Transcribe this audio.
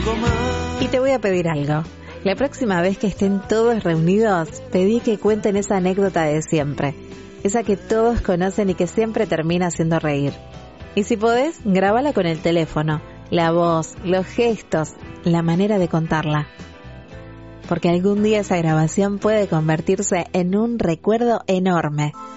Y te voy a pedir algo. La próxima vez que estén todos reunidos, pedí que cuenten esa anécdota de siempre. Esa que todos conocen y que siempre termina haciendo reír. Y si podés, grábala con el teléfono, la voz, los gestos, la manera de contarla. Porque algún día esa grabación puede convertirse en un recuerdo enorme.